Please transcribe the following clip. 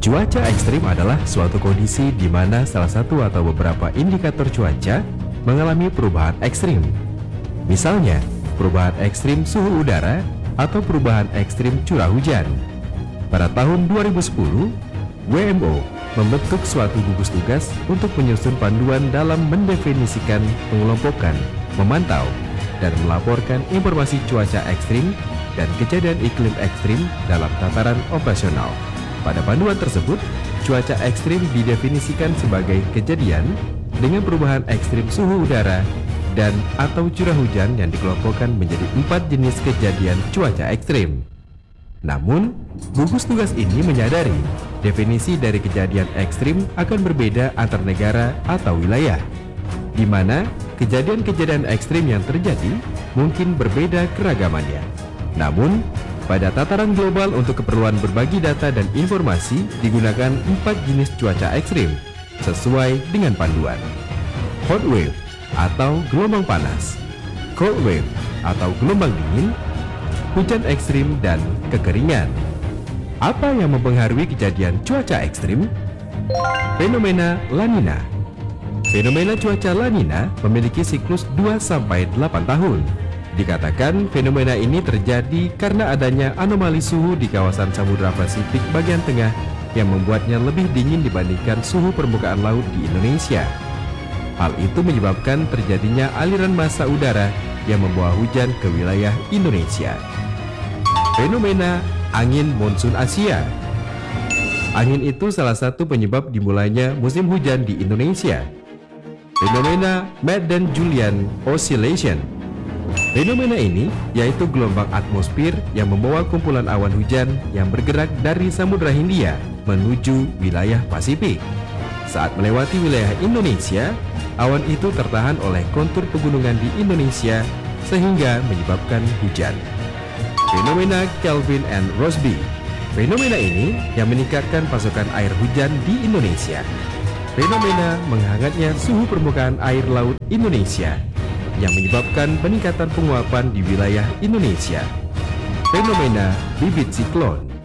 Cuaca ekstrim adalah suatu kondisi di mana salah satu atau beberapa indikator cuaca mengalami perubahan ekstrim. Misalnya, perubahan ekstrim suhu udara atau perubahan ekstrim curah hujan. Pada tahun 2010, WMO membentuk suatu gugus tugas untuk menyusun panduan dalam mendefinisikan, mengelompokkan, memantau, dan melaporkan informasi cuaca ekstrim dan kejadian iklim ekstrim dalam tataran operasional. Pada panduan tersebut, cuaca ekstrim didefinisikan sebagai kejadian dengan perubahan ekstrim suhu udara dan atau curah hujan yang dikelompokkan menjadi 4 jenis kejadian cuaca ekstrim. Namun, gugus tugas ini menyadari definisi dari kejadian ekstrim akan berbeda antar negara atau wilayah, di mana kejadian-kejadian ekstrim yang terjadi mungkin berbeda keragamannya. Namun, pada tataran global untuk keperluan berbagi data dan informasi digunakan 4 jenis cuaca ekstrim sesuai dengan panduan. Hot wave atau gelombang panas, cold wave atau gelombang dingin, hujan ekstrim, dan kekeringan. Apa yang mempengaruhi kejadian cuaca ekstrim? Fenomena La Nina. Fenomena cuaca La Nina memiliki siklus 2-8 tahun. Dikatakan fenomena ini terjadi karena adanya anomali suhu di kawasan Samudra Pasifik bagian tengah yang membuatnya lebih dingin dibandingkan suhu permukaan laut di Indonesia. Hal itu menyebabkan terjadinya aliran massa udara yang membawa hujan ke wilayah Indonesia. Fenomena angin monsun Asia. Angin itu salah satu penyebab dimulainya musim hujan di Indonesia. Fenomena Madden-Julian Oscillation. Fenomena ini yaitu gelombang atmosfer yang membawa kumpulan awan hujan yang bergerak dari Samudra Hindia menuju wilayah Pasifik. Saat melewati wilayah Indonesia, awan itu tertahan oleh kontur pegunungan di Indonesia sehingga menyebabkan hujan. Fenomena Kelvin and Rossby. Fenomena ini yang meningkatkan pasokan air hujan di Indonesia. Fenomena menghangatnya suhu permukaan air laut Indonesia yang menyebabkan peningkatan penguapan di wilayah Indonesia. Fenomena bibit siklon.